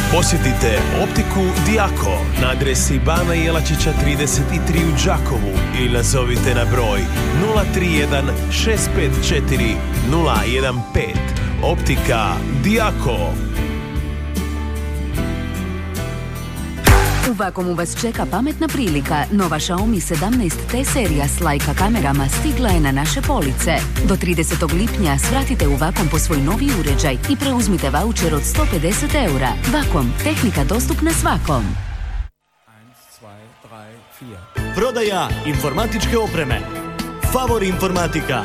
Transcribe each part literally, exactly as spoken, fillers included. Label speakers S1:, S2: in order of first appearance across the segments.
S1: Posjetite Optiku Diako na adresi Bana Jelačića trideset tri u Đakovu ili nazovite na broj nula tri jedan šest pet četiri nula jedan pet. Optika Diako.
S2: U Vakuumu vas čeka pametna prilika. Nova Xiaomi sedamnaest T serija s Leica kamerama stigla je na naše police. Do tridesetog lipnja svratite u Vakuum po svoj novi uređaj i preuzmite vaučer od sto pedeset eura. Vakuum, tehnika dostupna svakom.
S3: Prodaja informatičke opreme. Favor informatika.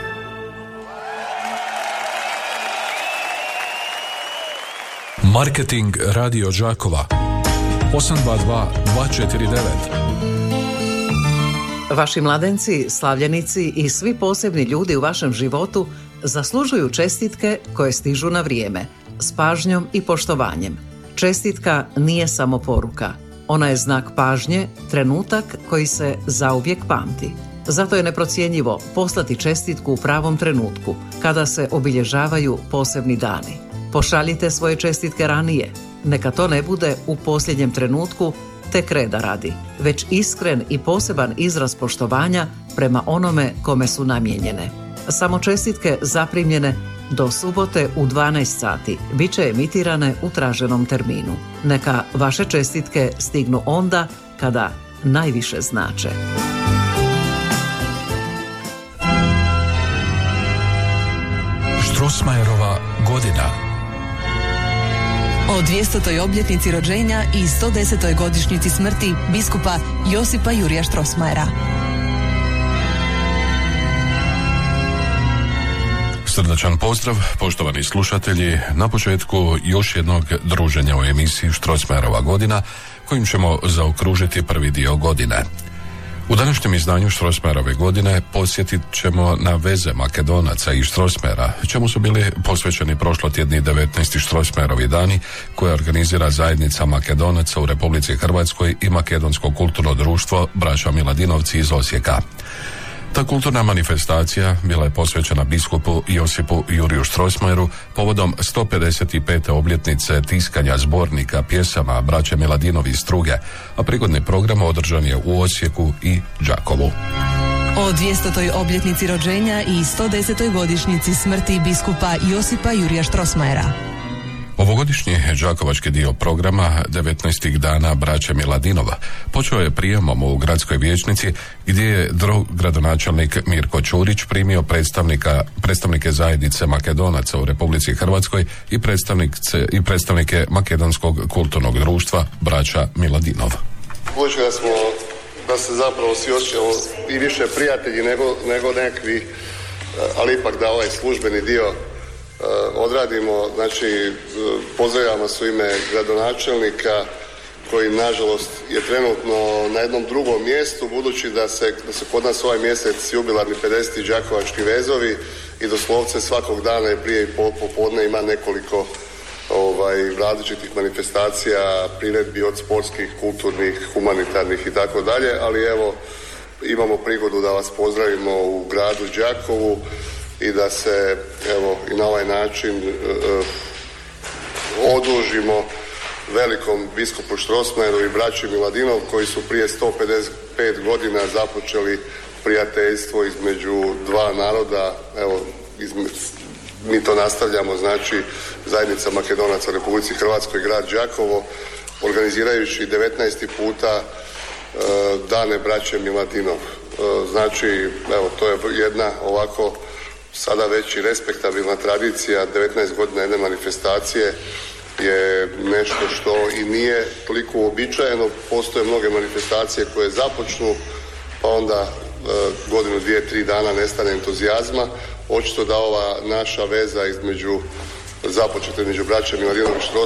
S4: Marketing Radio Đakova osam dva dva dva četiri devet.
S5: Vaši mladenci, slavljenici i svi posebni ljudi u vašem životu zaslužuju čestitke koje stižu na vrijeme, s pažnjom i poštovanjem. Čestitka nije samo poruka. Ona je znak pažnje, trenutak koji se zauvijek pamti. Zato je neprocjenjivo poslati čestitku u pravom trenutku, kada se obilježavaju posebni dani. Pošaljite svoje čestitke ranije. Neka to ne bude u posljednjem trenutku tek reda radi, već iskren i poseban izraz poštovanja prema onome kome su namijenjene. Samo čestitke zaprimljene do subote u dvanaest sati bit će emitirane u traženom terminu. Neka vaše čestitke stignu onda kada najviše znače.
S4: Strossmayerova godina.
S6: O dvjesetoj obljetnici rođenja i sto desetoj godišnjici smrti biskupa Josipa Jurija Strossmayera.
S4: Srdačan pozdrav, poštovani slušatelji, na početku još jednog druženja u emisiji Strossmayerova godina, kojim ćemo zaokružiti prvi dio godine. U današnjem izdanju Strossmayerove godine posjetit ćemo na veze Makedonaca i Strossmayera, čemu su bili posvećeni prošlotjedni devetnaesti Strossmayerovi dani koje organizira zajednica Makedonaca u Republici Hrvatskoj i Makedonsko kulturno društvo Braća Miladinovci iz Osijeka. Ta kulturna manifestacija bila je posvećena biskupu Josipu Juriju Strossmayeru povodom sto pedeset pete obljetnice tiskanja zbornika pjesama Braće Miladinovi iz Struge, a prigodni program održan je u Osijeku i Đakovu.
S6: O dvjesetoj obljetnici rođenja i sto desetoj godišnjici smrti biskupa Josipa Jurija Strossmayera.
S4: Ovogodišnji đakovački dio programa devetnaest dana Braće Miladinova počeo je prijemom u gradskoj vijećnici gdje je gradonačelnik Mirko Ćurić primio predstavnika, predstavnike zajednice Makedonaca u Republici Hrvatskoj i, i predstavnike Makedonskog kulturnog društva Braća Miladinov.
S7: Budući da smo, da se zapravo svi osjećamo i više prijatelji nego, nego nekakvi, ali ipak da ovaj službeni dio odradimo, znači pozdravljam vas u ime gradonačelnika koji nažalost je trenutno na jednom drugom mjestu, budući da se, da se kod nas ovaj mjesec jubilarni pedeseti đakovački vezovi i doslovce svakog dana i prije i popodne ima nekoliko ovaj, različitih manifestacija, priredbi od sportskih, kulturnih, humanitarnih i tako dalje, ali evo imamo prigodu da vas pozdravimo u gradu Đakovu i da se evo i na ovaj način uh, odužimo velikom biskupu Strossmayeru i braći Miladinov koji su prije sto pedeset pet godina započeli prijateljstvo između dva naroda. Evo, izme, mi to nastavljamo, znači zajednica Makedonaca u Republici Hrvatskoj, grad Đakovo, organizirajući devetnaesti puta uh, dane braće Miladinov. Uh, znači, evo, to je jedna ovako sada već i respektabilna tradicija. Devetnaest godina jedne manifestacije je nešto što i nije toliko uobičajeno. Postoje mnoge manifestacije koje započnu pa onda e, godinu, dvije, tri dana nestane entuzijazma. Očito da ova naša veza između započeta između braća Miladinović